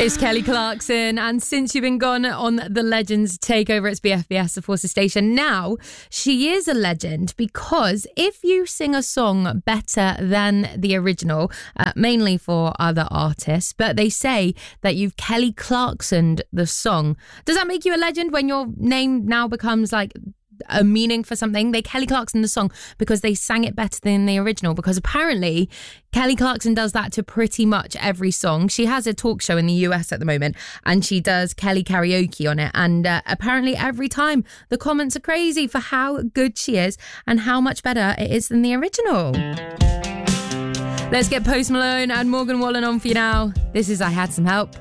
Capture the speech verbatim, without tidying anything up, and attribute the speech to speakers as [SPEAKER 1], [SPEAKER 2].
[SPEAKER 1] It's Kelly Clarkson, and since you've been gone on the Legends Takeover, it's B F B S, the Forces Station. Now, she is a legend because if you sing a song better than the original, uh, mainly for other artists, but they say that you've Kelly Clarksoned the song. Does that make you a legend when your name now becomes like a meaning for something? They Kelly Clarkson the song because they sang it better than the original, because apparently Kelly Clarkson does that to pretty much every song. She has a talk show in the U S at the moment and she does Kelly karaoke on it, and uh, apparently every time the comments are crazy for how good she is and how much better it is than the original. Let's get Post Malone and Morgan Wallen on for you now. This is I Had Some Help.